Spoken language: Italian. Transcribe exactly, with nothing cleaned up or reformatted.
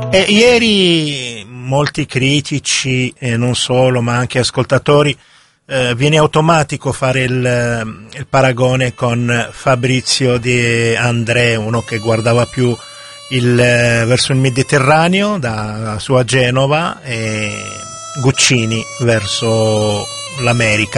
E ieri molti critici, e non solo, ma anche ascoltatori, eh, viene automatico fare il, il paragone con Fabrizio De André, uno che guardava più il, verso il Mediterraneo, da su a Genova, e Guccini verso l'America.